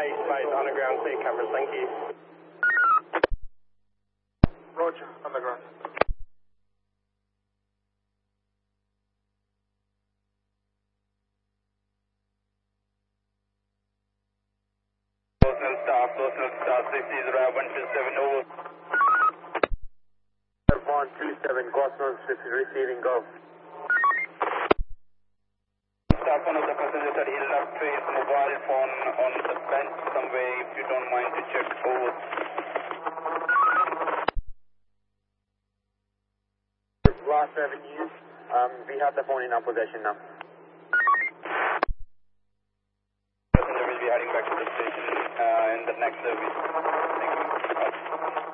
Eastbound underground, clear coverage, thank you. Roger, underground. Personal staff, 630-127, over. 127, Cosmos receiving, go. Staff, one of the passengers said he left his mobile phone on the bench somewhere, if you don't mind to check, over. Last Avenue, we have the phone in our possession now. Passenger will be heading back to the station in the next service. Thank you.